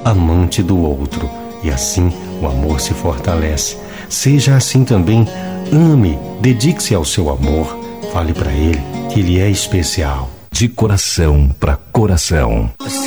amante do outro. E assim o amor se fortalece. Seja assim também. Ame, dedique-se ao seu amor. Fale para ele que ele é especial. De coração para coração.